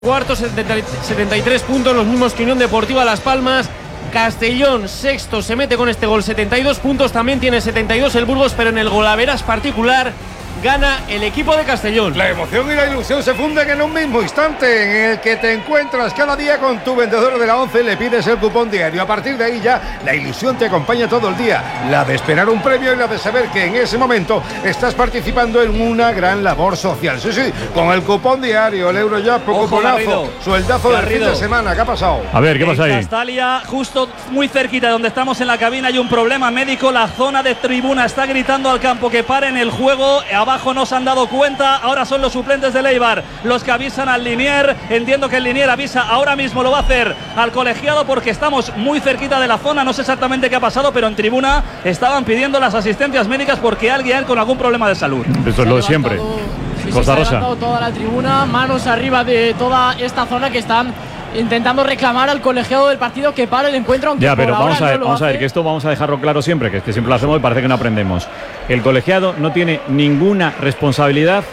Cuarto, 73 puntos, los mismos que Unión Deportiva Las Palmas. Castellón, sexto, se mete con este gol, 72 puntos, también tiene 72 el Burgos, pero en el golaveras particular gana el equipo de Castellón. La emoción y la ilusión se funden en un mismo instante en el que te encuentras cada día con tu vendedor de la 11, le pides el cupón diario. A partir de ahí ya la ilusión te acompaña todo el día, la de esperar un premio y la de saber que en ese momento estás participando en una gran labor social. Sí, con el cupón diario, el Eurojackpot, cuponazo, sueldazo del fin de semana. ¿Qué ha pasado? A ver, ¿qué pasa ahí? Castalia, justo muy cerquita de donde estamos en la cabina, hay un problema médico. La zona de tribuna está gritando al campo que paren el juego. Abajo no se han dado cuenta, ahora son los suplentes de Eibar los que avisan al Linier. Entiendo que el Linier avisa ahora mismo, lo va a hacer al colegiado porque estamos muy cerquita de la zona. No sé exactamente qué ha pasado, pero en tribuna estaban pidiendo las asistencias médicas porque alguien con algún problema de salud. Esto es lo de siempre. Costa Rosa. Se ha levantado toda la tribuna, manos arriba de toda esta zona que están intentando reclamar al colegiado del partido que pare el encuentro, aunque ya, pero vamos a ver que esto vamos a dejarlo claro siempre, que siempre lo hacemos y parece que no aprendemos. El colegiado no tiene ninguna responsabilidad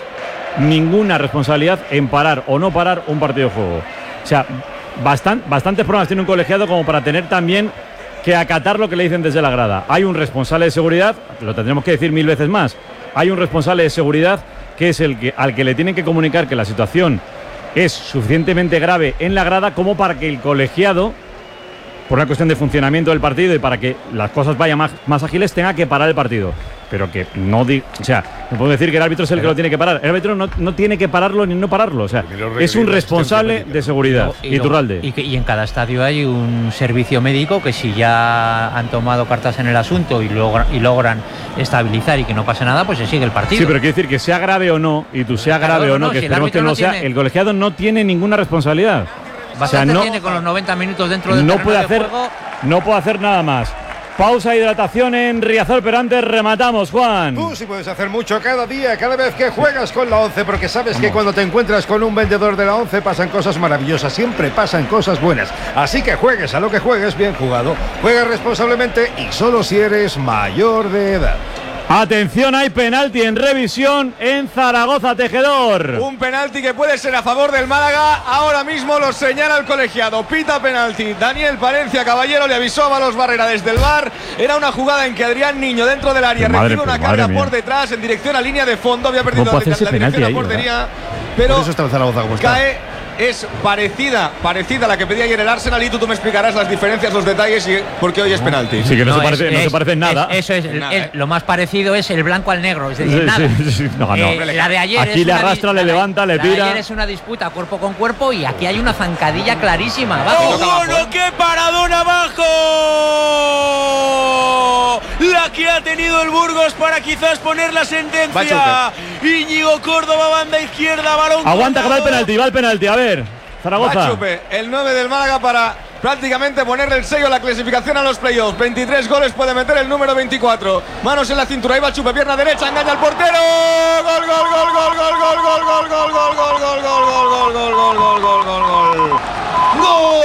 en parar o no parar un partido de juego. O sea, bastantes problemas tiene un colegiado como para tener también que acatar lo que le dicen desde la grada. Hay un responsable de seguridad, lo tendremos que decir 1000 veces más, hay un responsable de seguridad que es al que le tienen que comunicar que la situación es suficientemente grave en la grada como para que el colegiado, por una cuestión de funcionamiento del partido y para que las cosas vayan más ágiles, tenga que parar el partido. Pero que no puedo decir que el árbitro es el que lo tiene que parar. El árbitro no tiene que pararlo ni no pararlo. O sea, es un responsable de seguridad. Iturralde. Y en cada estadio hay un servicio médico que si ya han tomado cartas en el asunto y logran estabilizar y que no pase nada, pues se sigue el partido. Sí, pero quiere decir que sea grave o no, y tú sea grave o no, que esperemos que no lo sea, el colegiado no tiene ninguna responsabilidad. Bastante tiene con los 90 minutos dentro del terreno de juego. No puede hacer nada más. Pausa, hidratación en Riazor, pero antes rematamos, Juan. Tú sí puedes hacer mucho cada día, cada vez que juegas con la 11, porque sabes que cuando te encuentras con un vendedor de la 11 pasan cosas maravillosas, siempre pasan cosas buenas. Así que juegues a lo que juegues, bien jugado. Juega responsablemente y solo si eres mayor de edad. Atención, hay penalti en revisión en Zaragoza, Tejedor. Un penalti que puede ser a favor del Málaga. Ahora mismo lo señala el colegiado. Pita penalti. Daniel Palencia Caballero le avisó a Valos Barrera desde el VAR. Era una jugada en que Adrián Niño dentro del área recibe una carga por detrás en dirección a línea de fondo. Había perdido la dirección a la portería. Pero por eso está el Zaragoza como está. Cae. Es parecida a la que pedía ayer el Arsenal y tú me explicarás las diferencias, los detalles y porque hoy es penalti. Sí, que no se parece en nada. Eso es, lo más parecido es el blanco al negro, es decir, nada. Sí. No. La de ayer aquí le arrastra, le levanta, le tira. La de ayer es una disputa cuerpo con cuerpo y aquí hay una zancadilla clarísima. ¡Oh, no! ¡Qué paradón abajo! La que ha tenido el Burgos para quizás poner la sentencia. Íñigo Córdoba, banda izquierda, balón. Aguanta que va el penalti, a ver. Zaragoza. Machupe, el 9 del Málaga para prácticamente ponerle el sello a la clasificación a los playoffs. 23 goles puede meter el número 24. Manos en la cintura, ahí va Chupe, pierna derecha, engaña al portero. Gol, gol, gol, gol, gol, gol, gol, gol, gol, gol, gol, gol, gol, gol, gol, gol, gol, gol, gol, gol. Gol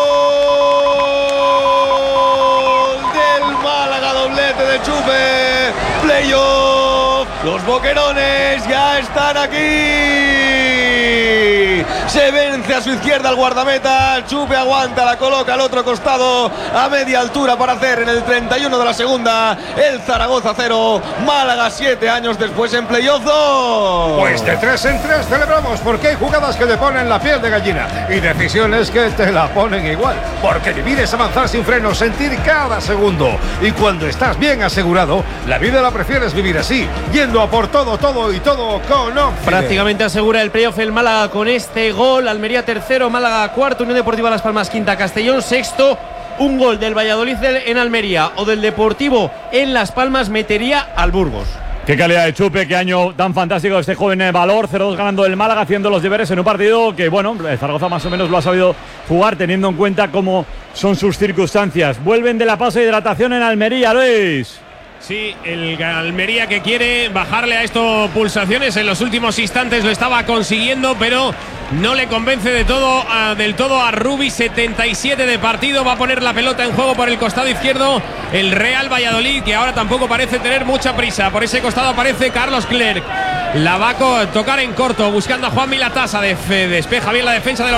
del Málaga, doblete de Chupe. Playoff. Los boquerones ya están aquí. Se vence a su izquierda el guardameta. Chupe aguanta, la coloca al otro costado a media altura para hacer en el 31 de la segunda el Zaragoza 0, Málaga 7 años después en playoff 2. Pues de 3 en 3 celebramos porque hay jugadas que te ponen la piel de gallina y decisiones que te la ponen igual, porque vivir es avanzar sin freno, sentir cada segundo, y cuando estás bien asegurado, la vida la prefieres vivir así, yendo a por todo y todo con Oxide. Prácticamente asegura el playoff el Málaga con este gol. Almería tercero, Málaga cuarto, Unión Deportiva Las Palmas quinta, Castellón sexto. Un gol del Valladolid en Almería o del Deportivo en Las Palmas metería al Burgos. Qué calidad de Chupe, qué año tan fantástico este joven valor. 0-2 ganando el Málaga, haciendo los deberes en un partido que, bueno, Zaragoza más o menos lo ha sabido jugar, teniendo en cuenta cómo son sus circunstancias. Vuelven de la pausa de hidratación en Almería, Luis. Sí, el Almería que quiere bajarle a estos pulsaciones. En los últimos instantes lo estaba consiguiendo, pero no le convence del todo a Rubi. 77 de partido, va a poner la pelota en juego por el costado izquierdo el Real Valladolid, que ahora tampoco parece tener mucha prisa. Por ese costado aparece Carlos Clerc. La va a tocar en corto, buscando a Juan Milatasa. Despeja bien la defensa de los